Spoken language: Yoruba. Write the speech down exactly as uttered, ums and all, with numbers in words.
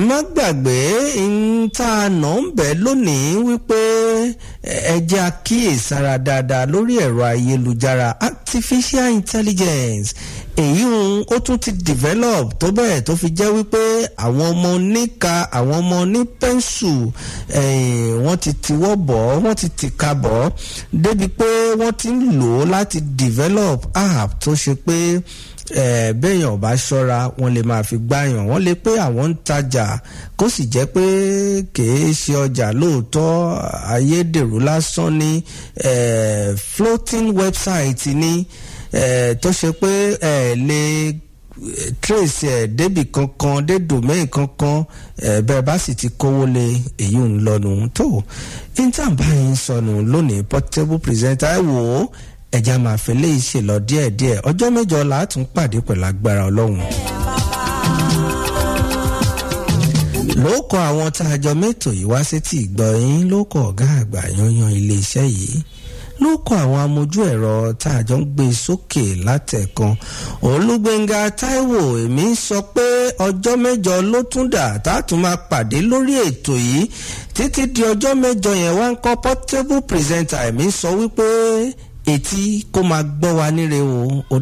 má gbàgbé ń tá a nà ń bẹ̀ lónìí wípé ẹ jẹ́ àkíyèsára dáadáa lórí ẹ̀rọ ayélujára artificial intelligence èyí ń ó tún ti develop tó bẹ́ẹ̀ tó fi jẹ́ wípé àwọn ọmọ oníka àwọn ọmọ onípẹ́ńsù wọ́n ti tiwọ́ bọ̀ wọ́n ti tìka bọ̀ débi pé wọ́n ti ń lò ó láti develop app tó ṣe pé Eh, béèyàn bá ṣọ́ra wọ́n lè máa fi gbáyàn wọ́n lè pé àwọn ń tajà kó sì jẹ́ pé kìí ṣe ọjà lóòótọ́ ayédèrú lásán ní eh, floating website ní eh, tó ṣe pé eh, lè trace ẹ̀ débì kankan dé domain kankan eh, bẹ́ẹ̀ bá sì ti kówó lé èyí ń lọ́nu tó intanba yìí ń sọnù lónìí Portable presenter ẹ̀ wò ó ẹja máa fẹ́ lé iṣẹ́ lọ díẹ̀díẹ̀ ọjọ́ mẹ́jọ látún pàdé pẹ̀lú agbára Ọlọ́run. lóòkọ àwọn tá a jọ mẹ́tò yìí wá sétí ìgbọ̀yìn lóòkọ ọ̀gá àgbà yanyan iléeṣẹ́ yìí lóòkọ àwọn amójú ẹ̀rọ tá a jọ ń gbé sókè látẹ̀kan Olúgbénga Táíwò èmi sọ pé ọjọ́ mẹ́jọ ló tún dà tá a tún máa pàdé lórí ètò yìí títí di ọjọ́ mẹ́jọ yẹn wá ń kọ́ Portable presenter èmi sọ wípé etí kó máa gbọ́ wa níre o.